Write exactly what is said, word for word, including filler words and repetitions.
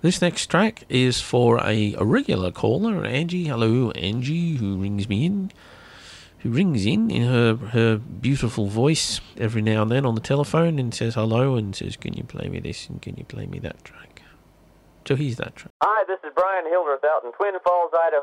This next track is for a, a regular caller, Angie. Hello, Angie, who rings me in, who rings in in her, her beautiful voice every now and then on the telephone and says hello and says, can you play me this and can you play me that track? So here's that track. Hi, this is Brian Hildreth out in Twin Falls, Idaho.